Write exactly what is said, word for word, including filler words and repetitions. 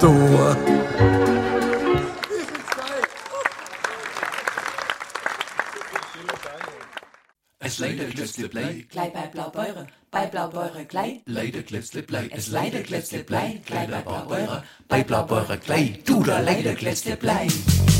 So. Es leider klitzeblei, Klei bei Blaubeuren, bei Blaubeuren Klei. leider klitzeblei, es leider klitzeblei, Klei bei Blaubeuren, bei Blaubeuren Klei, du da leider klitzeblei.